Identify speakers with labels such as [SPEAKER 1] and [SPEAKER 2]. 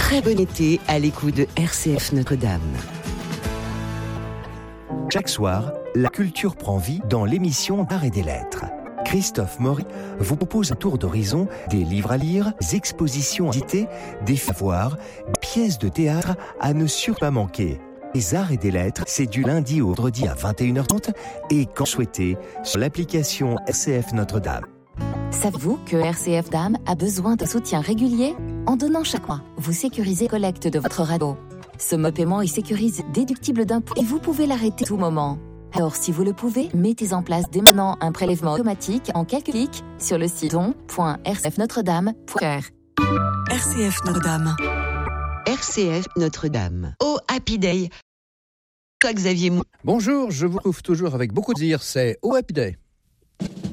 [SPEAKER 1] très bon été à l'écoute de RCF Notre-Dame.
[SPEAKER 2] Chaque soir, la culture prend vie dans l'émission d'Art et des Lettres. Christophe Maury vous propose un tour d'horizon des livres à lire, des expositions à visiter, des films à voir, des pièces de théâtre à ne surtout pas manquer. Les Arts et des Lettres, c'est du lundi au vendredi à 21h30 et quand souhaitez sur l'application RCF Notre-Dame.
[SPEAKER 3] Savez-vous que RCF Dame a besoin de soutien régulier? En donnant chaque mois, vous sécurisez la collecte de votre radio. Ce mode paiement est sécurisé, déductible d'impôts et vous pouvez l'arrêter à tout moment. Alors si vous le pouvez, mettez en place dès maintenant un prélèvement automatique en quelques clics sur le site don.rcfnotredame.fr.
[SPEAKER 4] RCF Notre-Dame.
[SPEAKER 1] RCF Notre-Dame. Oh, Happy Day. Toi, Xavier Mou.
[SPEAKER 5] Bonjour, je vous retrouve toujours avec beaucoup de plaisir, c'est Oh Happy Day.